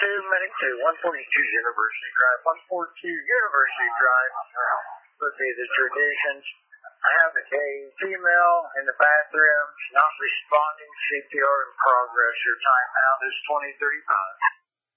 Medic 2, 142 University Drive. 142 University Drive would be the traditions. I have a female in the bathroom, not responding, CPR in progress. Your timeout is 20:35.